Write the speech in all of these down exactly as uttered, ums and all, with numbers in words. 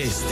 Vijesti.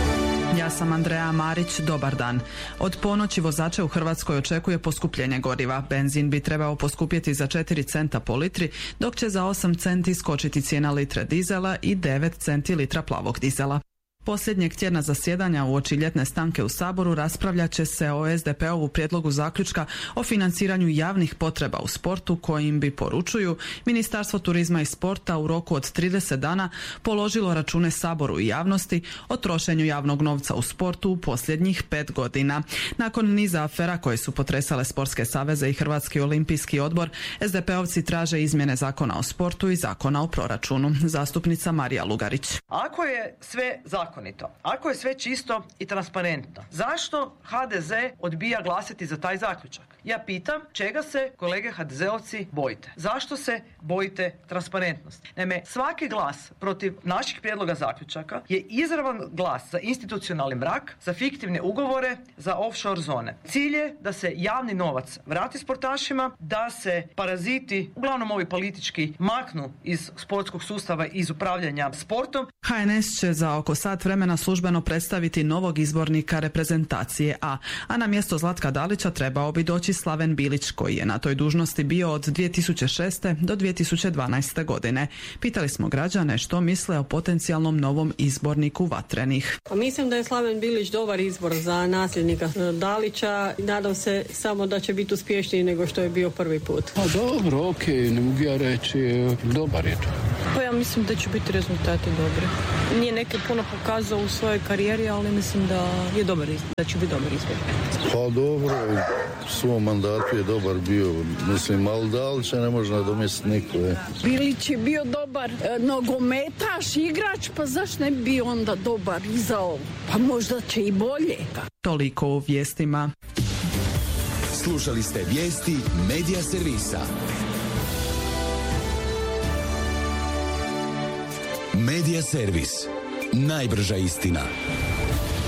Ja sam Andreja Marić, dobar dan. Od ponoći vozače u Hrvatskoj očekuje poskupljenje goriva. Benzin bi trebao poskupjeti za četiri centa po litri, dok će za osam centi skočiti cijena litre dizela i devet centi litra plavog dizela. Posljednjeg tjedna zasjedanja uoči ljetne stanke u Saboru raspravljat će se o es de pe ovu prijedlogu zaključka o financiranju javnih potreba u sportu kojim bi, poručuju, Ministarstvo turizma i sporta u roku od trideset dana položilo račune Saboru i javnosti o trošenju javnog novca u sportu u posljednjih pet godina. Nakon niza afera koje su potresale sportske saveze i Hrvatski olimpijski odbor, es de pe ovci traže izmjene Zakona o sportu i Zakona o proračunu. Zastupnica Marija Lugarić. Ako je sve zakonito, ako je sve čisto i transparentno, zašto ha de ze odbija glasati za taj zaključak? Ja pitam, čega se, kolege ha de zeovci, bojite? Zašto se bojite transparentnosti? Naime, svaki glas protiv naših prijedloga zaključaka je izravan glas za institucionalni mrak, za fiktivne ugovore, za offshore zone. Cilj je da se javni novac vrati sportašima, da se paraziti, uglavnom ovi politički, maknu iz sportskog sustava, iz upravljanja sportom. ha en es će za oko sat vremena službeno predstaviti novog izbornika reprezentacije A, a na mjesto Zlatka Dalića trebao bi doći Slaven Bilić, koji je na toj dužnosti bio od dvije tisuće šeste do dvije tisuće dvanaeste godine. Pitali smo građane što misle o potencijalnom novom izborniku Vatrenih. Pa mislim da je Slaven Bilić dobar izbor za nasljednika Dalića i nadam se samo da će biti uspješniji nego što je bio prvi put. Pa dobro, ok, ne mogu ja reći, dobar je to. Pa ja mislim da će biti rezultati dobri. Nije neke puno pokazao u svojoj karijeri, ali mislim da je dobar izbor, da će biti dobar izbor. Pa dobro, u svom mandatu je dobar bio, mislim, ali Dalića ne može nadomjestiti niko. Je. Bilić je bio dobar e, nogometaš, igrač, pa zašto ne bi bio onda dobar i za ovo? Pa možda će i bolje. Toliko u vijestima. Slušali ste vijesti Medija servisa. Medija servis. Najbrža istina.